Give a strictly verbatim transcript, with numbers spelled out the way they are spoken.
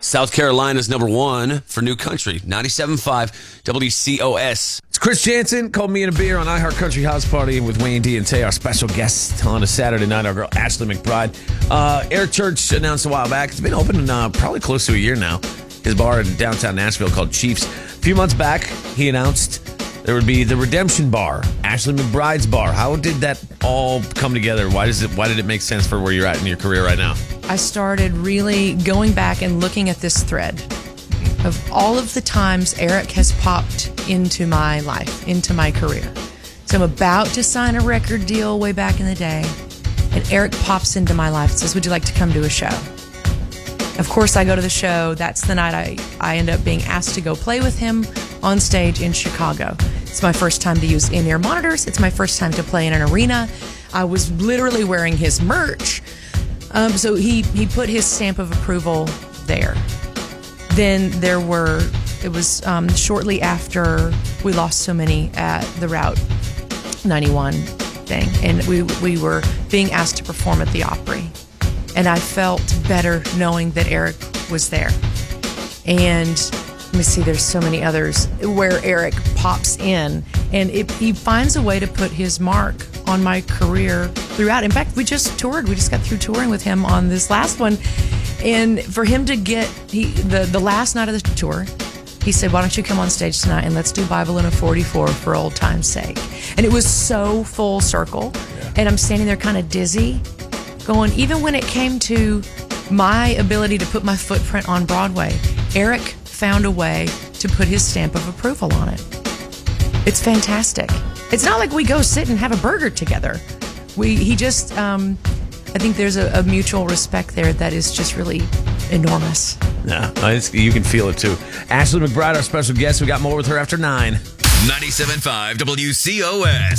South Carolina's number one for New Country, ninety-seven point five W C O S. It's Chris Jansen. Called Me and a Beer on iHeart Country House Party with Wayne D and Tay, our special guest on a Saturday night, our girl Ashley McBride. Uh, Eric Church announced a while back, it's been open uh, probably close to a year now, his bar in downtown Nashville called Chiefs. A few months back, he announced there would be the Redemption Bar, Ashley McBride's bar. How did that all come together? Why does it? Why did it make sense for where you're at in your career right now? I started really going back and looking at this thread of all of the times Eric has popped into my life, into my career. So I'm about to sign a record deal way back in the day, and Eric pops into my life and says, would you like to come to a show? Of course, I go to the show. That's the night I, I end up being asked to go play with him on stage in Chicago. It's my first time to use in-ear monitors. It's my first time to play in an arena. I was literally wearing his merch. Um, so he, he put his stamp of approval there. Then there were, it was um, shortly after we lost so many at the Route ninety-one thing. And we we were being asked to perform at the Opry. And I felt better knowing that Eric was there. And let me see, there's so many others where Eric pops in. And it, he finds a way to put his mark on my career throughout. In fact, we just toured. We just got through touring with him on this last one. And for him to get he the, the last night of the tour, he said, why don't you come on stage tonight and let's do Bible in a forty-four for old time's sake. And it was so full circle. Yeah. And I'm standing there kind of dizzy, going, even when it came to my ability to put my footprint on Broadway, Eric found a way to put his stamp of approval on it. It's fantastic. It's not like we go sit and have a burger together. We he just, um, I think there's a, a mutual respect there that is just really enormous. Yeah, it's, you can feel it too. Ashley McBride, our special guest. We got more with her after nine. ninety-seven point five W C O S.